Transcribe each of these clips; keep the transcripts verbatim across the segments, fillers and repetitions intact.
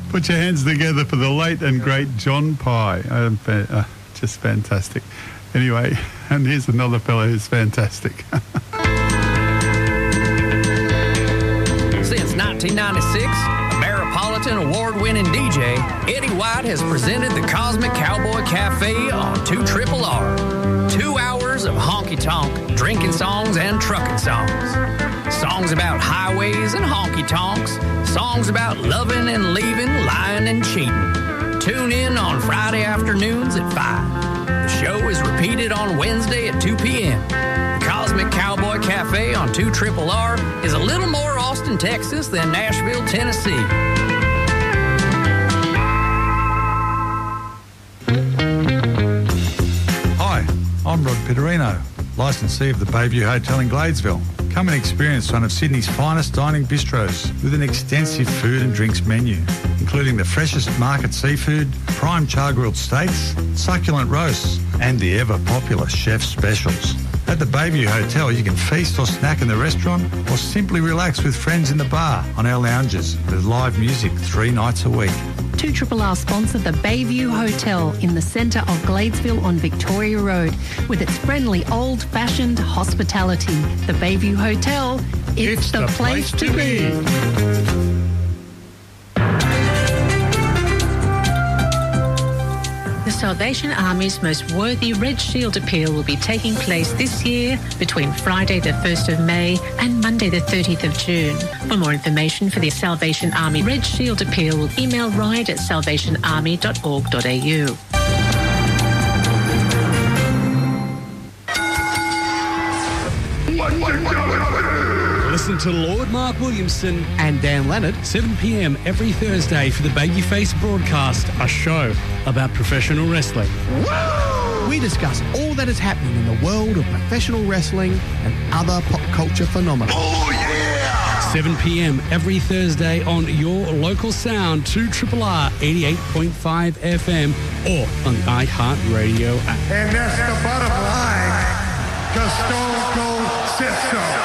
Put your hands together for the late and great John Pye. Uh, fa- uh, just fantastic. Anyway, and here's another fellow who's fantastic. Since nineteen ninety-six, a Metropolitan Award-winning D J, Eddie White has presented the Cosmic Cowboy Cafe on two Triple R. Two hours of honky-tonk, drinking songs and trucking songs. Songs about highways and honky-tonks. Songs about loving and leaving, lying and cheating. Tune in on Friday afternoons at five. The show is repeated on Wednesday at two p.m. The Cosmic Cowboy Cafe on two Triple R is a little more Austin, Texas than Nashville, Tennessee. Hi, I'm Rod Pitterino, licensee of the Bayview Hotel in Gladesville. Come and experience one of Sydney's finest dining bistros with an extensive food and drinks menu, including the freshest market seafood, prime char-grilled steaks, succulent roasts, and the ever-popular chef specials. At the Bayview Hotel, you can feast or snack in the restaurant or simply relax with friends in the bar on our lounges with live music three nights a week. two R R sponsor the Bayview Hotel in the centre of Gladesville on Victoria Road with its friendly old-fashioned hospitality. The Bayview Hotel, it's, it's the, the place, place to be. The Salvation Army's most worthy Red Shield Appeal will be taking place this year between Friday the first of May and Monday the thirtieth of June. For more information for the Salvation Army Red Shield Appeal, email ride at salvation army dot org dot a u. Listen to Lord Mark Williamson and Dan Leonard, seven p.m. every Thursday for the Babyface Broadcast, a show about professional wrestling. Woo! We discuss all that is happening in the world of professional wrestling and other pop culture phenomena. Oh, yeah! seven p.m. every Thursday on your local sound, two R R R eighty-eight point five F M or on the iHeartRadio app. And that's the bottom line, because Stone Cold said so.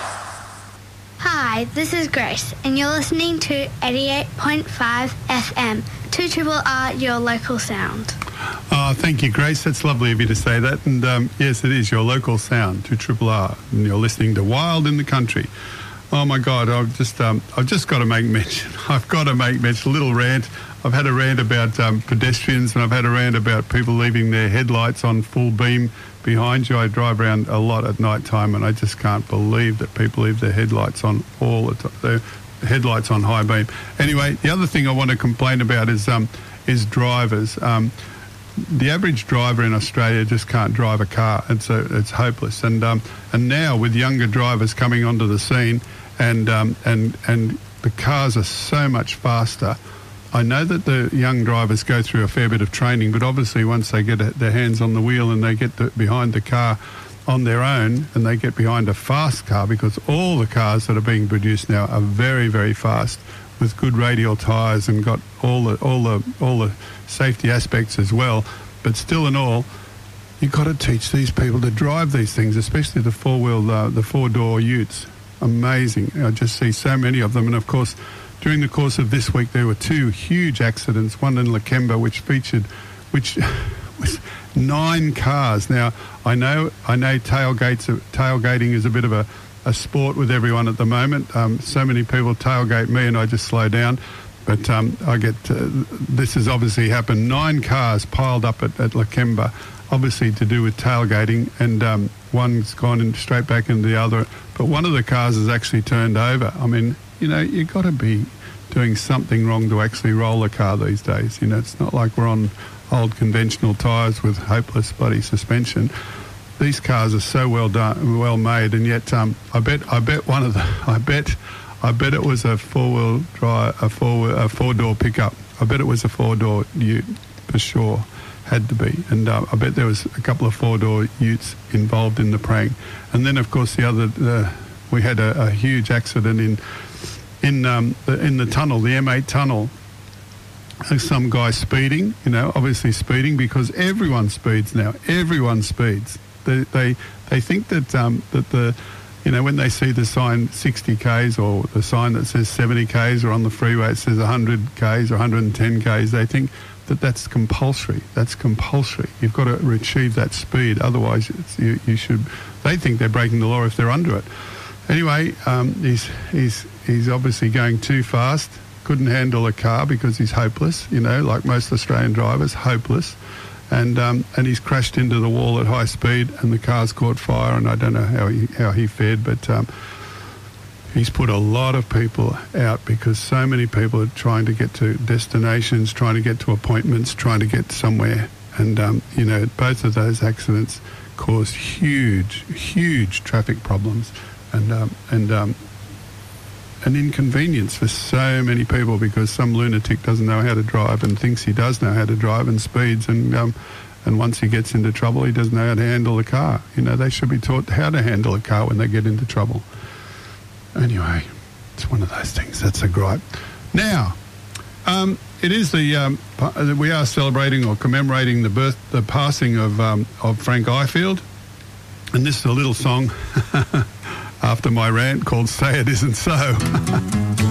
Hi, this is Grace, and you're listening to eighty-eight point five F M, two R R R, your local sound. Oh, thank you, Grace. That's lovely of you to say that. And um, yes, it is your local sound, two R R R, and you're listening to Wild in the Country. Oh my God, I've just, um, I've just got to make mention. I've got to make mention. A little rant. I've had a rant about um, pedestrians, and I've had a rant about people leaving their headlights on full beam behind you. I drive around a lot at night time, and I just can't believe that people leave their headlights on all the time. Their headlights on high beam. Anyway, the other thing I want to complain about is um, is drivers. Um, the average driver in Australia just can't drive a car. It's a, it's hopeless. And um, and now with younger drivers coming onto the scene, and um, and and the cars are so much faster. I know that the young drivers go through a fair bit of training, but obviously once they get their hands on the wheel and they get the, behind the car on their own, and they get behind a fast car, because all the cars that are being produced now are very, very fast with good radial tyres and got all the all the all the safety aspects as well. But still, in all, you've got to teach these people to drive these things, especially the four-wheel, uh, the four-door utes. Amazing! I just see so many of them, and of course, during the course of this week, there were two huge accidents. One in Lakemba, which featured, which was nine cars. Now, I know, I know, tailgates, tailgating is a bit of a, a sport with everyone at the moment. Um, so many people tailgate me, and I just slow down. But um, I get uh, this has obviously happened. Nine cars piled up at, at Lakemba, obviously to do with tailgating, and um, one's gone in straight back into the other. But one of the cars has actually turned over. I mean, you know, you've got to be doing something wrong to actually roll a car these days. You know, it's not like we're on old conventional tyres with hopeless bloody suspension. These cars are so well done, well made, and yet um, I bet, I bet one of the, I bet, I bet it was a four-wheel drive, a four, a four-door pickup. I bet it was a four-door ute for sure, had to be, and uh, I bet there was a couple of four-door utes involved in the prank. And then, of course, the other, uh, we had a, a huge accident in. In um, the, in the tunnel, the M eight tunnel. Some guy speeding, you know, obviously speeding, because everyone speeds now. Everyone speeds. They they, they think that um, that the you know, when they see the sign sixty kays or the sign that says seventy kays, or on the freeway it says one hundred kays or one hundred ten kays, they think that that's compulsory. That's compulsory. You've got to achieve that speed. Otherwise, it's, you, you should. They think they're breaking the law if they're under it. Anyway, um, he's he's he's obviously going too fast. Couldn't handle a car because he's hopeless. You know, like most Australian drivers, hopeless. And um, and he's crashed into the wall at high speed, and the car's caught fire. And I don't know how he how he fared, but um, he's put a lot of people out because so many people are trying to get to destinations, trying to get to appointments, trying to get somewhere. And um, you know, both of those accidents caused huge, huge traffic problems, and um, and um, an inconvenience for so many people because some lunatic doesn't know how to drive and thinks he does know how to drive and speeds, and um, and once he gets into trouble, he doesn't know how to handle a car. You know, they should be taught how to handle a car when they get into trouble. Anyway, it's one of those things. That's a gripe. Now, um, it is the um, we are celebrating or commemorating the birth, the passing of um, of Frank Ifield, and this is a little song after my rant called "Say It Isn't So."